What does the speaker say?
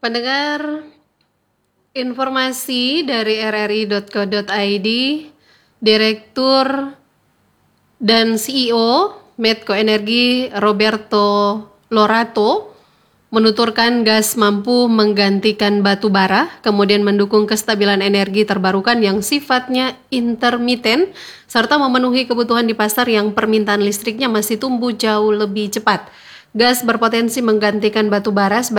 Pendengar, informasi dari rri.co.id, Direktur dan CEO Medco Energi Roberto Lorato menuturkan gas mampu menggantikan batu bara, kemudian mendukung kestabilan energi terbarukan yang sifatnya intermiten, serta memenuhi kebutuhan di pasar yang permintaan listriknya masih tumbuh jauh lebih cepat. Gas berpotensi menggantikan batu bara